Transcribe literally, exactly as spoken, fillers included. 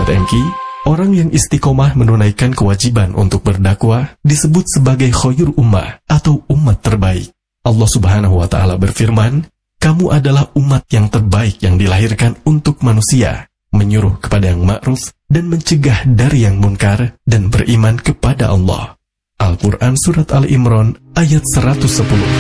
Sahabat M K, orang yang istiqomah menunaikan kewajiban untuk berdakwah disebut sebagai khoyur ummah atau umat terbaik. Allah Subhanahu wa Ta'ala berfirman, "Kamu adalah umat yang terbaik yang dilahirkan untuk manusia, menyuruh kepada yang ma'ruf dan mencegah dari yang munkar dan beriman kepada Allah." Al-Quran Surat Al-Imran ayat seratus sepuluh.